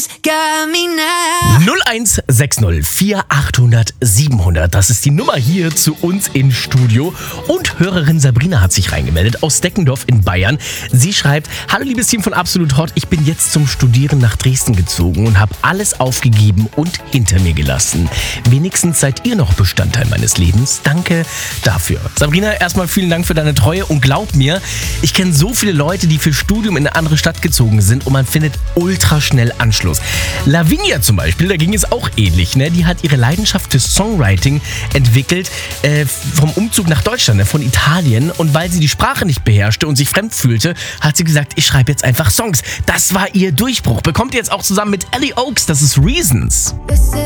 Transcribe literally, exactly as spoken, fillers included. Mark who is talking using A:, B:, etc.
A: null eins sechs null vier achthundert siebenhundert. Das ist die Nummer hier zu uns im Studio. Und Hörerin Sabrina hat sich reingemeldet aus Deckendorf in Bayern. Sie schreibt: Hallo liebes Team von Absolut Hot, ich bin jetzt zum Studieren nach Dresden gezogen und habe alles aufgegeben und hinter mir gelassen. Wenigstens seid ihr noch Bestandteil meines Lebens. Danke dafür. Sabrina, erstmal vielen Dank für deine Treue und glaub mir, ich kenne so viele Leute, die für Studium in eine andere Stadt gezogen sind und man findet ultra schnell Anschluss. Lavinia zum Beispiel, da ging es auch ähnlich. Ne? Die hat ihre Leidenschaft für Songwriting entwickelt äh, vom Umzug nach Deutschland, ne? Von Italien. Und weil sie die Sprache nicht beherrschte und sich fremd fühlte, hat sie gesagt, ich schreibe jetzt einfach Songs. Das war ihr Durchbruch. Bekommt ihr jetzt auch zusammen mit Ellie Oaks, das ist Reasons.